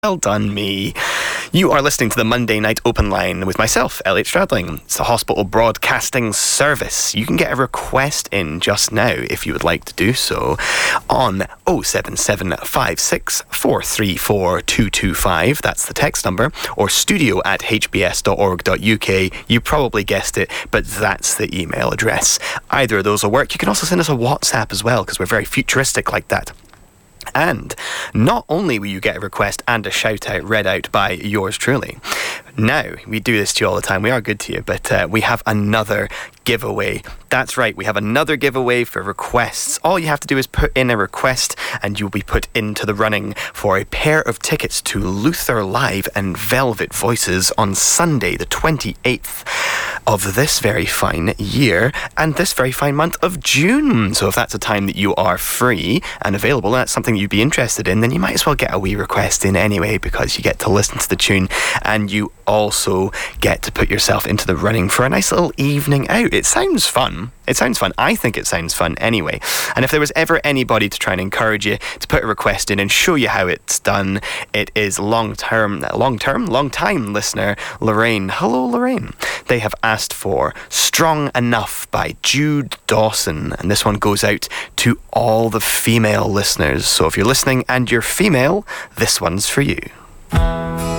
Well done, me. You are listening to the Monday Night Open Line with myself, Elliot Stradling. It's a hospital broadcasting service. You can get a request in just now if you would like to do so on 07756434225. That's the text number. Or studio@hbs.org.uk. You probably guessed it, but that's the email address. Either of those will work. You can also send us a WhatsApp as well, because we're very futuristic like that. And not only will you get a request and a shout out read out by yours truly. Now, we do this to you all the time. We are good to you, but we have another giveaway. That's right, we have another giveaway for requests. All you have to do is put in a request and you'll be put into the running for a pair of tickets to Luther Live and Velvet Voices on Sunday, the 28th of this very fine year and this very fine month of June. So if that's a time that you are free and available, and that's something you'd be interested in, then you might as well get a wee request in anyway, because you get to listen to the tune and you also get to put yourself into the running for a nice little evening out. It sounds fun. It sounds fun. I think it sounds fun anyway. And if there was ever anybody to try and encourage you to put a request in and show you how it's done, it is long-time listener Lorraine. Hello, Lorraine. They have asked for Strong Enough by Jude Dawson. And this one goes out to all the female listeners. So if you're listening and you're female, this one's for you.